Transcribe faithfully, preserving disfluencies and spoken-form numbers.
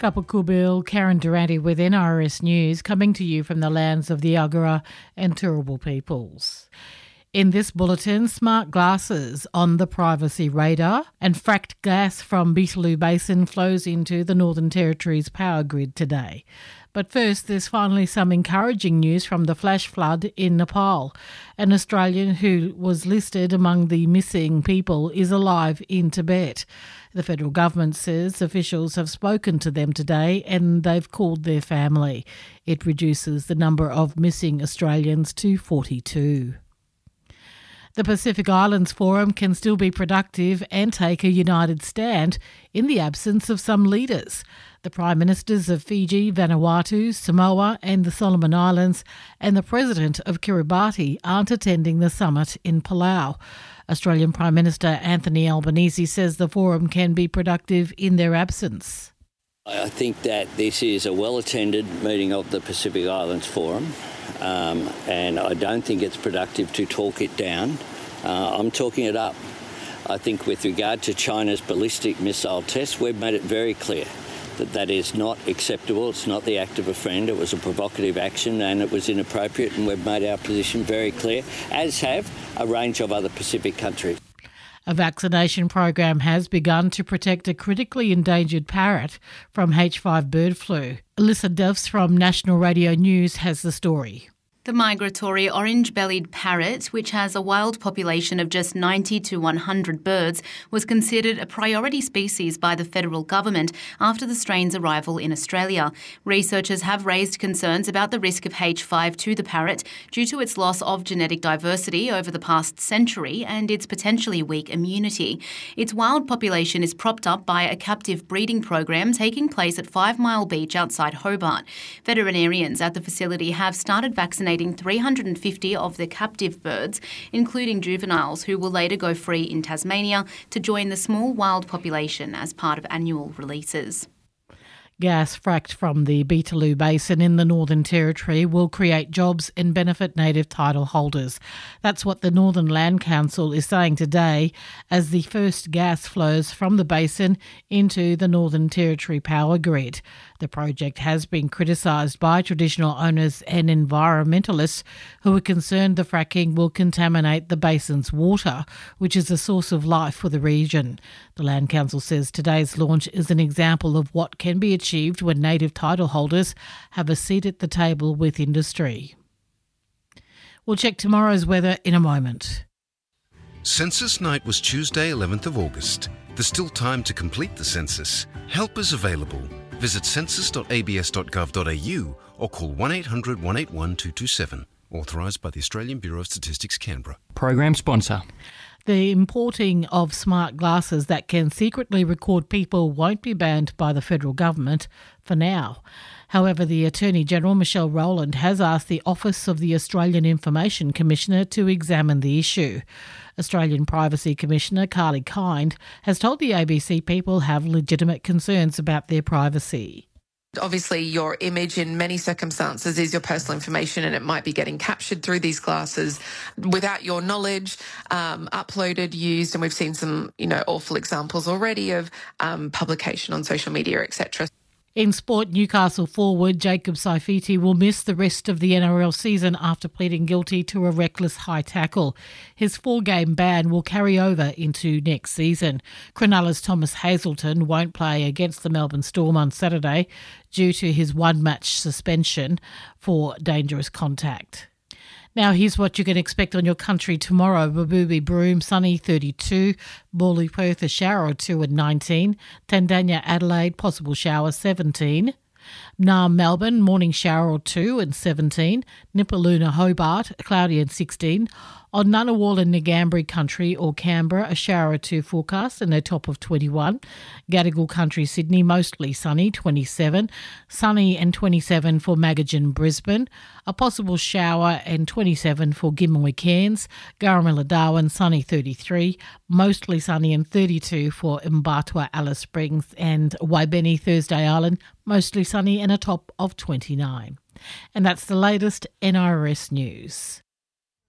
Kapukubil, Karen Durante with N R S News, coming to you from the lands of the Yagara and Turrbal peoples. In this bulletin, smart glasses on the privacy radar, and fracked gas from Beetaloo Basin flows into the Northern Territory's power grid today. But first, there's finally some encouraging news from the flash flood in Nepal. An Australian who was listed among the missing people is alive in Tibet. The federal government says officials have spoken to them today and they've called their family. It reduces the number of missing Australians to forty-two. The Pacific Islands Forum can still be productive and take a united stand in the absence of some leaders. The Prime Ministers of Fiji, Vanuatu, Samoa and the Solomon Islands and the President of Kiribati aren't attending the summit in Palau. Australian Prime Minister Anthony Albanese says the forum can be productive in their absence. I think that this is a well-attended meeting of the Pacific Islands Forum, um, and I don't think it's productive to talk it down. Uh, I'm talking it up. I think with regard to China's ballistic missile test, we've made it very clear that that is not acceptable. It's not the act of a friend. It was a provocative action and it was inappropriate, and we've made our position very clear, as have a range of other Pacific countries. A vaccination program has begun to protect a critically endangered parrot from H five bird flu. Alyssa Duffs from National Radio News has the story. The migratory orange-bellied parrot, which has a wild population of just ninety to one hundred birds, was considered a priority species by the federal government after the strain's arrival in Australia. Researchers have raised concerns about the risk of H five to the parrot due to its loss of genetic diversity over the past century and its potentially weak immunity. Its wild population is propped up by a captive breeding program taking place at Five Mile Beach outside Hobart. Veterinarians at the facility have started vaccinating three hundred fifty of the captive birds, including juveniles who will later go free in Tasmania to join the small wild population as part of annual releases. Gas fracked from the Beetaloo Basin in the Northern Territory will create jobs and benefit native title holders. That's what the Northern Land Council is saying today as the first gas flows from the basin into the Northern Territory power grid. The project has been criticised by traditional owners and environmentalists who are concerned the fracking will contaminate the basin's water, which is a source of life for the region. The Land Council says today's launch is an example of what can be achieved when native title holders have a seat at the table with industry. We'll check tomorrow's weather in a moment. Census night was Tuesday, eleventh of August. There's still time to complete the census. Help is available. Visit census dot a b s dot gov dot a u or call one eight hundred one eight one two two seven. Authorised by the Australian Bureau of Statistics, Canberra. Program sponsor. The importing of smart glasses that can secretly record people won't be banned by the federal government for now. However, the Attorney-General, Michelle Rowland, has asked the Office of the Australian Information Commissioner to examine the issue. Australian Privacy Commissioner Carly Kind has told the A B C people have legitimate concerns about their privacy. Obviously, your image in many circumstances is your personal information, and it might be getting captured through these glasses without your knowledge, um, uploaded, used, and we've seen some, you know, awful examples already of um, publication on social media, et cetera. In sport, Newcastle forward Jacob Saifiti will miss the rest of the N R L season after pleading guilty to a reckless high tackle. His four-game ban will carry over into next season. Cronulla's Thomas Hazelton won't play against the Melbourne Storm on Saturday due to his one-match suspension for dangerous contact. Now here's what you can expect on your country tomorrow. Baboobie Broome, sunny thirty-two. Morley Perth, a shower or two at nineteen. Tandanya Adelaide, possible shower seventeen. Naarm Melbourne, morning shower or two and seventeen. Nipaluna Hobart, cloudy and sixteen. On Ngunnawal and Ngambri Country or Canberra, a shower or two forecast and a top of twenty-one. Gadigal Country Sydney, mostly sunny, twenty-seven. Sunny and twenty-seven for Magajan Brisbane. A possible shower and twenty-seven for Gimuy Cairns. Garamilla Darwin, sunny thirty-three. Mostly sunny and thirty-two for Mbatwa Alice Springs and Waibeni Thursday Island, mostly sunny and a top of twenty-nine. And that's the latest N R S news.